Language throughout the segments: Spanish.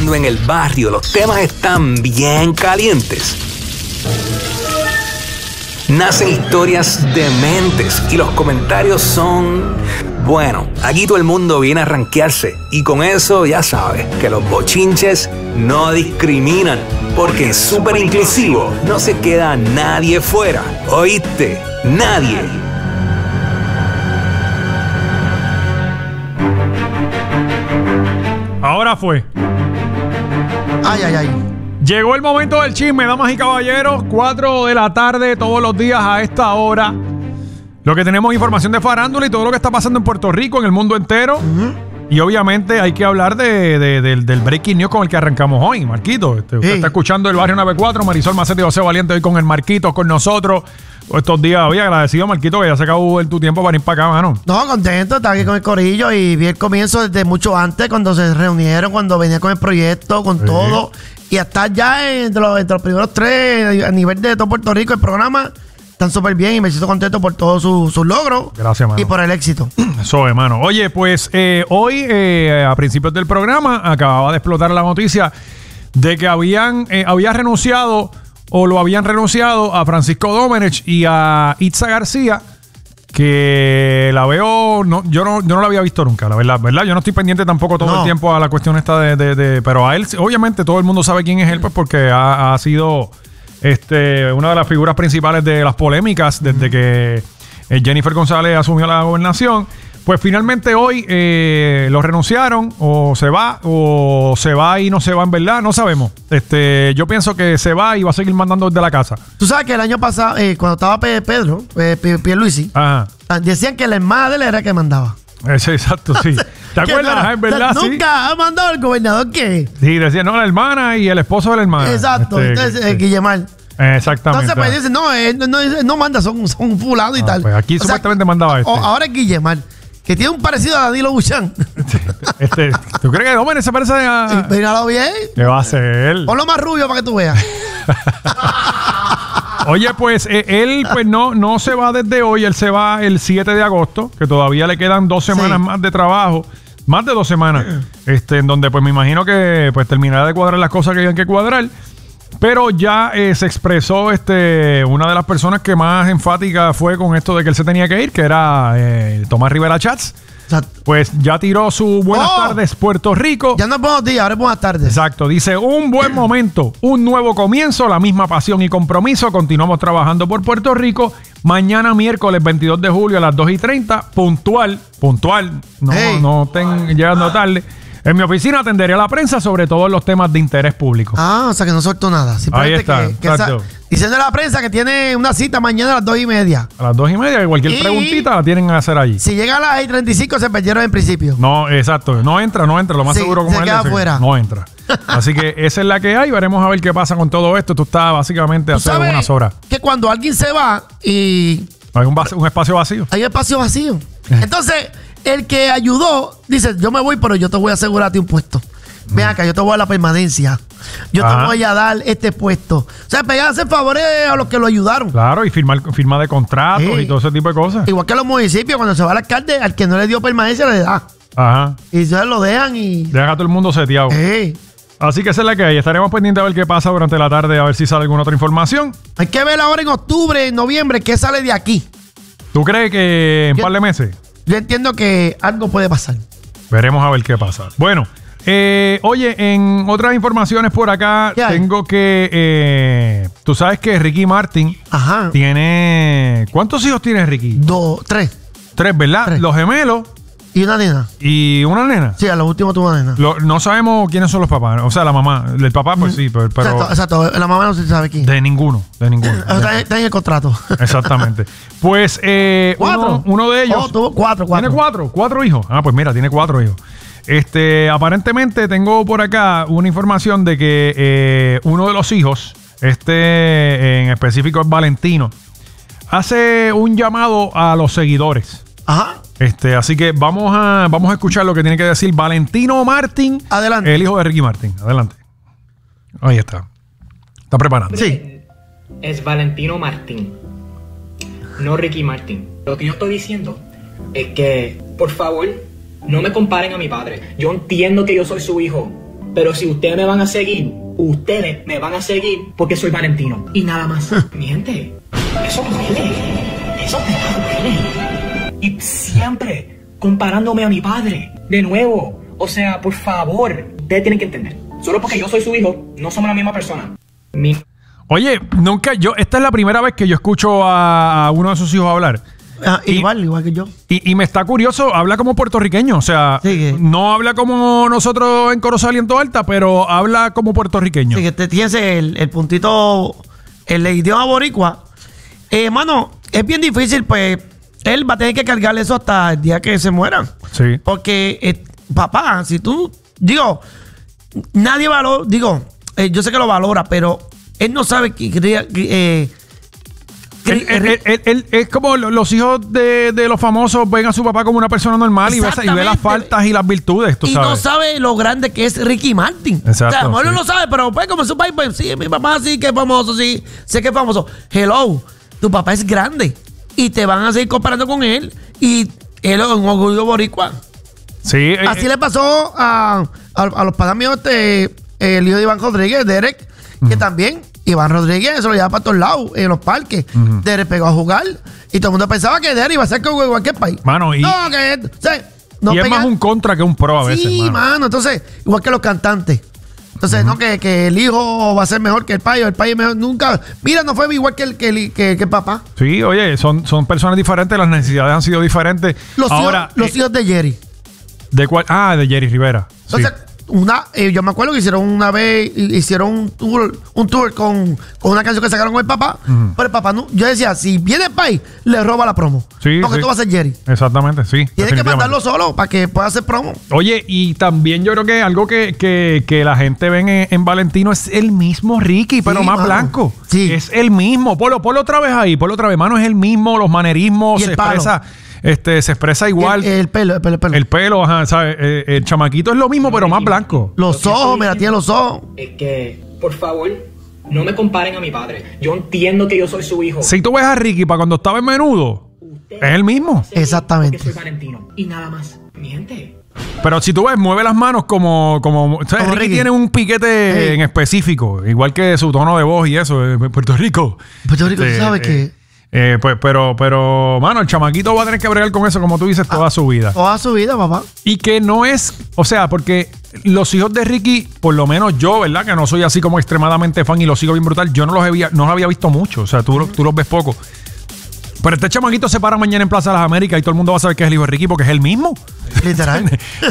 cuando en el barrio los temas están bien calientes, nacen historias dementes y los comentarios son... Bueno, aquí todo el mundo viene a rankearse y con eso ya sabes que los bochinches no discriminan, porque en Súper Inclusivo no se queda nadie fuera. ¿Oíste? Nadie. Ahora fue. Ay. Llegó el momento del chisme, damas y caballeros. 4 de la tarde todos los días a esta hora. Lo que tenemos información de farándula y todo lo que está pasando en Puerto Rico, en el mundo entero. Y obviamente hay que hablar del breaking news con el que arrancamos hoy, Marquito. Usted está escuchando el Barrio 94, Marisol Macete y José Valiente hoy con el Marquito, con nosotros. Estos días, oye, agradecido, Marquito, que ya se acabó tu tiempo para ir para acá, mano. No, contento, estaba aquí con el corillo y vi el comienzo desde mucho antes, cuando se reunieron, cuando venía con el proyecto, con todo. Y hasta ya entre los primeros 3, a nivel de todo Puerto Rico, el programa... Están súper bien y me siento contento por todos sus logros. Gracias, mano. Y por el éxito. Eso, hermano. Oye, pues hoy, a principios del programa, acababa de explotar la noticia de que había renunciado o lo habían renunciado a Francisco Domenech y a Itza García, que la veo... yo no la había visto nunca, la verdad. Yo no estoy pendiente tampoco todo el tiempo a la cuestión esta pero a él, obviamente, todo el mundo sabe quién es él, pues porque ha sido... una de las figuras principales de las polémicas desde que Jennifer González asumió la gobernación. Pues finalmente hoy lo renunciaron, o se va y no se va, en verdad, no sabemos. Yo pienso que se va y va a seguir mandando desde la casa. Tú sabes que el año pasado, cuando estaba Pedro, Pierluisi, decían que la hermana de él era que mandaba. Exacto, sí. ¿Te acuerdas? Es verdad, sí. Nunca ha mandado el gobernador que... Sí, decían, no, la hermana y el esposo de la hermana. Exacto, entonces Guillemar. Exactamente. Entonces pues dicen, no manda, son fulano y tal. Pues aquí supuestamente mandaba ahora es Guillemar, que tiene un parecido a Danilo Buchan. ¿Tú crees que Domenech se parece a...? Míralo bien. ¿Qué va a hacer? Ponlo más rubio para que tú veas. Oye, pues él pues no se va desde hoy, él se va el 7 de agosto, que todavía le quedan 2 semanas más de trabajo, más de 2 semanas, en donde pues me imagino que pues terminará de cuadrar las cosas que hayan que cuadrar. Pero ya se expresó una de las personas que más enfática fue con esto de que él se tenía que ir, que era Tomás Rivera Chats. Pues ya tiró su buenas tardes Puerto Rico. Ya no es buenos días, ahora es buenas tardes. Exacto, dice un buen momento, un nuevo comienzo, la misma pasión y compromiso. Continuamos trabajando por Puerto Rico. Mañana miércoles 22 de julio a las 2:30, puntual, no estén llegando tarde. En mi oficina atenderé a la prensa sobre todos los temas de interés público. O sea que no soltó nada. Ahí está, diciendo a la prensa que tiene una cita mañana a las 2:30. A las 2:30, que cualquier preguntita la tienen que hacer allí. Si llega a las 6:35 se perdieron en principio. No, exacto. No entra. Lo más seguro como se queda afuera. No entra. Así que esa es la que hay. Veremos a ver qué pasa con todo esto. Tú estás básicamente hace unas horas. Que cuando alguien se va y... Hay un espacio vacío. Hay espacio vacío. Entonces... El que ayudó dice, yo me voy, pero yo te voy a asegurarte un puesto. Ven acá, yo te voy a dar la permanencia. Yo te voy a dar este puesto. O sea, pegarse favores a los que lo ayudaron. Claro, y firma de contratos y todo ese tipo de cosas. Igual que los municipios, cuando se va al alcalde, al que no le dio permanencia le da. Y entonces lo dejan y... Dejan a todo el mundo seteado. Así que esa es la que hay. Estaremos pendientes a ver qué pasa durante la tarde, a ver si sale alguna otra información. Hay que ver ahora en octubre, en noviembre, qué sale de aquí. ¿Tú crees que en un par de meses? Yo entiendo que algo puede pasar. Veremos a ver qué pasa. Bueno, oye, en otras informaciones por acá tengo que... tú sabes que Ricky Martin tiene... ¿Cuántos hijos tiene Ricky? 3. 3, ¿verdad? 3. Los gemelos. ¿Y una nena? ¿Y una nena? Sí, a lo último tuvo una nena. No sabemos quiénes son los papás. O sea, la mamá. El papá, pues sí, pero... Exacto. La mamá no se sabe quién. De ninguno. Está en el contrato. Exactamente. Pues uno de ellos... tuvo 4. ¿Tiene 4? 4 hijos. Pues mira, tiene 4 hijos. Aparentemente tengo por acá una información de que uno de los hijos, en específico es Valentino, hace un llamado a los seguidores. Así que vamos a escuchar lo que tiene que decir Valentino Martin. Adelante. El hijo de Ricky Martin. Adelante. Ahí está. Está preparando. Sí. Es Valentino Martin, no Ricky Martin. Lo que yo estoy diciendo es que, por favor, no me comparen a mi padre. Yo entiendo que yo soy su hijo, Pero si ustedes me van a seguir porque soy Valentino. Y nada más. Mi gente, eso duele. Eso duele. Y siempre comparándome a mi padre. De nuevo. O sea, por favor, ustedes tienen que entender. Solo porque yo soy su hijo, no somos la misma persona. Oye, esta es la primera vez que yo escucho a uno de sus hijos hablar. Igual que yo. Y me está curioso, habla como puertorriqueño, o sea, sí, no habla como nosotros en Corozal y en Toda Alta, pero habla como puertorriqueño. Sí, que te tienes el puntito, el idioma boricua. Mano, es bien difícil, pues, él va a tener que cargar eso hasta el día que se muera. Sí. Porque, papá, si tú, nadie valora, yo sé que lo valora, pero él no sabe Él es como los hijos de los famosos ven a su papá como una persona normal y ve las faltas y las virtudes, tú sabes. No sabe lo grande que es Ricky Martin. Exacto, o sea, a lo mejor sí. no lo sabe, pero pues como su país, pues sí, mi papá sí que es famoso, sí, sé que es famoso. Hello, tu papá es grande y te van a seguir comparando con él y él es un orgullo boricua. Sí. Así le pasó a los padres míos, el hijo de Iván Rodríguez, Derek, que también Iván Rodríguez se lo llevaba para todos lados, en los parques. Derek pegó a jugar y todo el mundo pensaba que Derek iba a ser como en cualquier país. Mano, no, que o sea, no y es más un contra que un pro a veces. Sí, mano. Entonces, igual que los cantantes. Entonces, no que el hijo va a ser mejor que el país es mejor. Nunca. Mira, no fue igual que el papá. Sí, oye, son personas diferentes, las necesidades han sido diferentes. Los hijos de Jerry. ¿De cuál? Ah, de Jerry Rivera. Entonces, yo me acuerdo que hicieron un tour con una canción que sacaron con el papá. Pero el papá no. Yo decía, si viene el país, le roba la promo. Sí, porque tú vas a ser Jerry. Exactamente, sí. Tienes que mandarlo solo para que pueda hacer promo. Oye, y también yo creo que algo que la gente ve en Valentino es el mismo Ricky, pero Sí, más mano. blanco. Sí. Es el mismo. Ponlo otra vez ahí, mano, es el mismo, los manerismos, Y el palo. se expresa igual. El pelo. El pelo, ajá, ¿sabes? El chamaquito es lo mismo, pero más blanco. Los ojos, mira, tiene los ojos. Es que, por favor, no me comparen a mi padre. Yo entiendo que yo soy su hijo. Si tú ves a Ricky para cuando estaba en Menudo, es el mismo. Exactamente. Porque soy Valentino. Y nada más. Mi gente. Pero si tú ves, mueve las manos como ¿sabes? Ricky tiene un piquete en específico, igual que su tono de voz y eso, Puerto Rico. Puerto Rico, tú sabes que pues, pero, mano, el chamaquito va a tener que bregar con eso, como tú dices, toda su vida. toda su vida, papá. Y que no es, o sea, porque los hijos de Ricky, por lo menos yo, ¿verdad? Que no soy así como extremadamente fan y los sigo bien brutal, yo no los había visto mucho, o sea, tú los ves poco. Pero este chamaquito se para mañana en Plaza de las Américas y todo el mundo va a saber que es el hijo de Ricky porque es el mismo. Literal.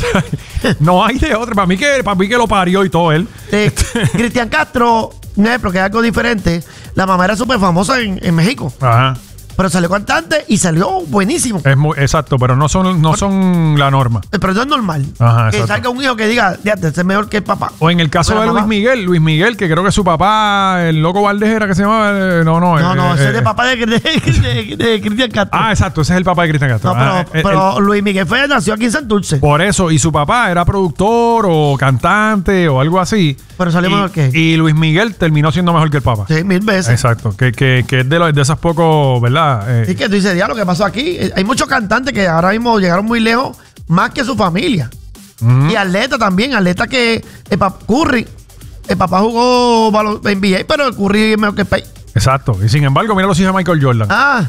No hay de otro. Para mí que lo parió y todo él. Cristian Castro, un ejemplo, que es algo diferente. La mamá era súper famosa en México. Ajá. Pero salió cantante y salió buenísimo. Es muy exacto, pero no son la norma. Pero no es normal. Ajá, que exacto. salga un hijo que diga, este es mejor que el papá. O en el caso Pero de mamá. Luis Miguel, que creo que su papá, el loco Valdés era que se llamaba. No, ese es de papá de Cristian Castro. Ah, exacto, ese es el papá de Cristian Castro. No, pero Luis Miguel nació aquí en Santurce. Por eso, y su papá era productor o cantante o algo así. Pero salió mejor que él. Y Luis Miguel terminó siendo mejor que el papá. Sí, 1000 veces. Exacto, que es de esas pocos, ¿verdad? Y que tú dices, diablo, ¿qué pasó aquí? Hay muchos cantantes que ahora mismo llegaron muy lejos, más que su familia. Y atletas también, atletas que Curry, el papá jugó NBA, pero el Curry es mejor que el país. Exacto. Y sin embargo, mira los hijos de Michael Jordan.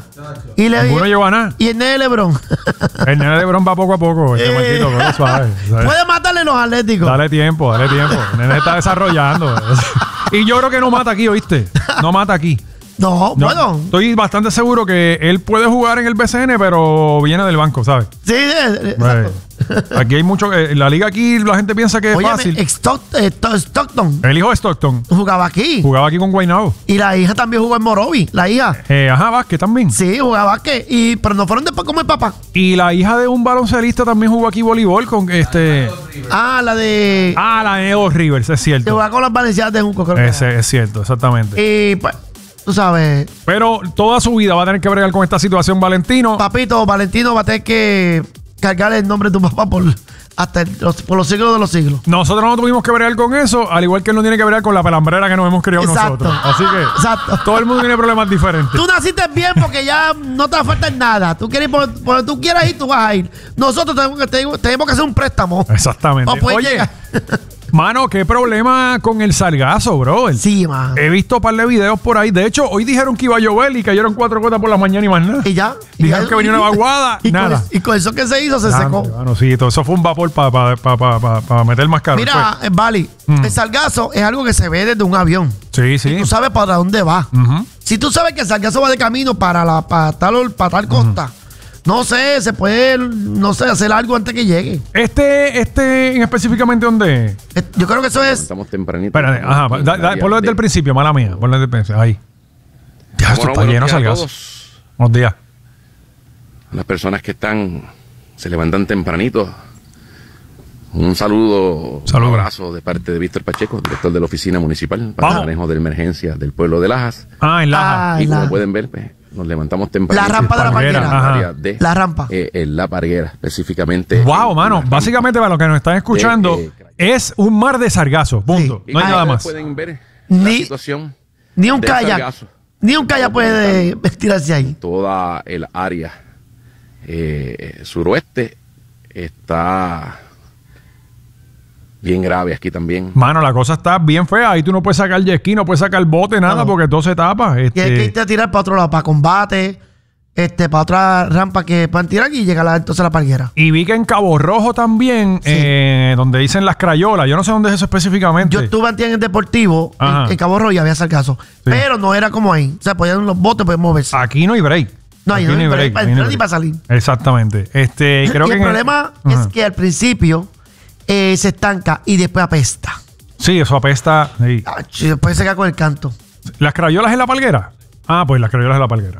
Y Ninguno lleva nada. Y el nene de LeBron. El nene de LeBron va poco a poco. Este Marquito, pero suave. Puede matarle los atléticos. Dale tiempo. El nene está desarrollando. Y yo creo que no mata aquí, ¿oíste? No mata aquí. No, bueno. Estoy bastante seguro que él puede jugar en el BCN, pero viene del banco, ¿sabes? Sí, exacto. Aquí hay mucho. La liga aquí, la gente piensa que es fácil. Stockton El hijo de Stockton jugaba aquí. jugaba aquí con Guaynabo. Y la hija también jugó en Morovi. La hija. Ajá, Vázquez también. Sí, jugaba básquet. Pero no fueron después como el papá. Y la hija de un baloncelista también jugó aquí voleibol con La de. la de Edo Rivers, es Que cierto. jugaba con las Valencianas de Junco, creo que Ese es cierto, exactamente. Y pues, tú sabes, Pero toda su vida va a tener que bregar con esta situación, Valentino. papito, Valentino va a tener que cargar el nombre de tu papá por los siglos de los siglos. Nosotros no tuvimos que bregar con eso, al igual que él no tiene que bregar con la pelambrera que nos hemos criado Exacto. nosotros. Así que Exacto. todo el mundo tiene problemas diferentes. Tú naciste bien porque ya no te va a faltar nada. Tú quieres ir por donde tú quieras ir, tú vas a ir. Nosotros tenemos que hacer un préstamo. Exactamente. No puedes Oye, llegar. Mano, qué problema con el sargazo, bro. Sí, man. He visto un par de videos por ahí. De hecho, hoy dijeron que iba a llover y cayeron 4 gotas por la mañana y más nada. Y ya. Dijeron que venía una vaguada, nada. Y con eso que se hizo, se secó. Bueno, sí, todo eso fue un vapor para meter más caro. Mira, Vali, el sargazo es algo que se ve desde un avión. Sí, sí. Y tú sabes para dónde va. Si tú sabes que el sargazo va de camino para tal costa, no sé, se puede, no sé, hacer algo antes que llegue. En específicamente dónde es. Yo creo que eso es. Estamos tempranito. Espérate, ajá, ponlo desde el principio, mala mía. Ponlo desde el principio, ahí. Ya, esto está lleno de sargazo. Buenos días. Las personas que se levantan tempranito. Un saludo, un abrazo de parte de Víctor Pacheco, director de la Oficina Municipal para el Manejo de Emergencia del Pueblo de Lajas. En Lajas. Y como pueden ver, pues, nos levantamos temprano. La rampa de la Parguera. La rampa. En La Parguera, específicamente. Wow, mano. Básicamente, para los que nos están escuchando, es un mar de sargazo. Punto. Sí. No hay nada más. Pueden ver la situación. Ni un kayak. Ni un kayak puede tirarse ahí. Toda el área suroeste está bien grave aquí también. Mano, la cosa está bien fea. Ahí tú no puedes sacar jet ski, no puedes sacar bote, nada, porque todo se tapa. Y hay que irte a tirar para otro lado, para combate, para otra rampa que puedan tirar y llegar entonces a la Parguera. Y vi que en Cabo Rojo también, donde dicen las crayolas, yo no sé dónde es eso específicamente. Yo estuve antes en el Deportivo, en Cabo Rojo, y había sargazo. Sí. Pero no era como ahí. O sea, podían los botes, podían moverse. Aquí no hay break. No, aquí no hay break para entrar ni para salir. Exactamente. Creo y el problema es que al principio se estanca y después apesta. Sí, eso apesta. Sí. Y después se queda con el canto. ¿Las crayolas en la palguera? Pues las crayolas en la palguera.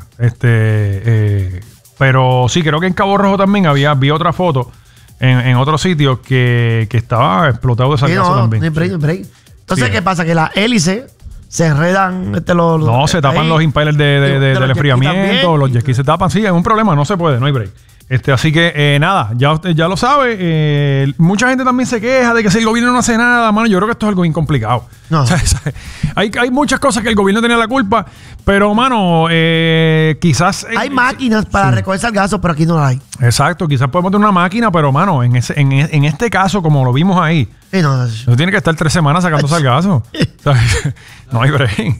Pero sí, creo que en Cabo Rojo también vi otra foto en otro sitio que estaba explotado de sargazo también. No hay break. Entonces, ¿qué pasa? Que las hélices se enredan. Se tapan los impellers del enfriamiento, los jet skis se tapan. Sí, es un problema, no se puede, no hay break. Así que nada, ya usted ya lo sabe. Mucha gente también se queja de que si el gobierno no hace nada, mano. Yo creo que esto es algo bien complicado. No. O sea, hay muchas cosas que el gobierno tenía la culpa, pero, mano, quizás... hay máquinas para recoger sargazo, pero aquí no la hay. Exacto, quizás podemos tener una máquina, pero, mano, en este caso, como lo vimos ahí, no tiene que estar 3 semanas sacando sargazo. No hay break.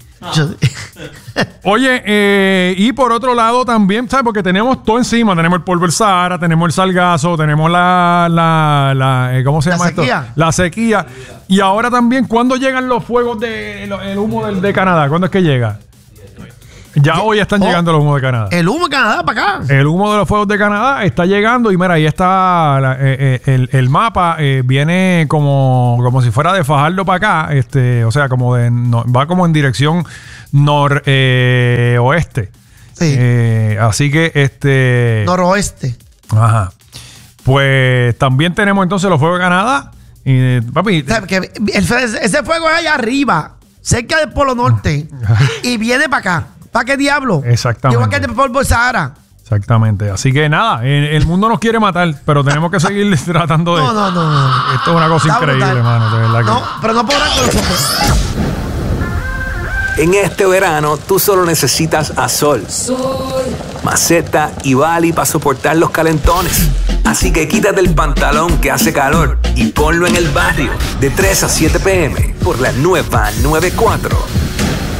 Oye, y por otro lado también, ¿sabes? Porque tenemos todo encima. Tenemos el polvo del Sahara, tenemos el sargazo, tenemos ¿cómo se llama esto? La sequía. Y ahora también, ¿cuándo llegan los fuegos el humo de Canadá? ¿Cuándo es que llega? Ya hoy están llegando los humos de Canadá. El humo de Canadá para acá. El humo de los fuegos de Canadá está llegando y mira, ahí está el mapa. Viene como si fuera de Fajardo para acá. O sea, va como en dirección oeste. Sí. Así que noroeste. Ajá. Pues también tenemos entonces los fuegos de Canadá. Y, papi, o sea, que ese fuego es allá arriba, cerca del Polo Norte, y viene para acá. ¿Para qué diablo? Exactamente. Igual que el polvo del Sahara. Exactamente. Así que nada, el mundo nos quiere matar, pero tenemos que seguir tratando de... No. Esto es una cosa increíble, hermano. De verdad que... No, pero no podrán con nosotros. En este verano, tú solo necesitas a Sol, Maceta y Bali para soportar los calentones. Así que quítate el pantalón que hace calor y ponlo en el barrio de 3 a 7 p.m. por la nueva 94.